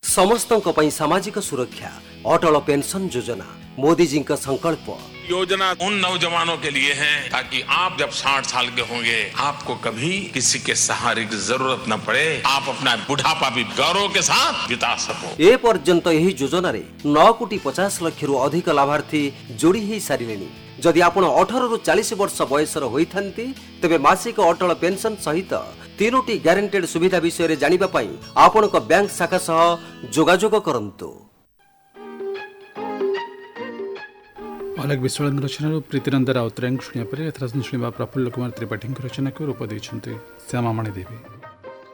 समस्तों पई सामाजिक सुरक्षा अटल पेंशन योजना मोदी जी का संकल्प। योजना उन नौजवानों के लिए है ताकि आप जब 60 साल के होंगे आपको कभी किसी के सहारे की जरूरत न पड़े, आप अपना बुढ़ापा भी गौरव के साथ बिता सको। ए पर्यंत यही योजना रे 9,50,00,000 रु अधिक लाभार्थी जोड़ी ही सारे। जदि आपण 18 रु 40 वर्ष बयसर होइथांती तेबे मासिक अटल पेंशन सहित 3टी ग्यारंटेड सुविधा विषय जानिबा पई आपणक बैंक शाखा सह जोगाजोग करंतु। अलग विश्वाल रचना प्रीतिनंद राउतराय शुणा पर प्रफुल्ल कुमार त्रिपाठी रचना को रूप देते श्यामामणि देवी।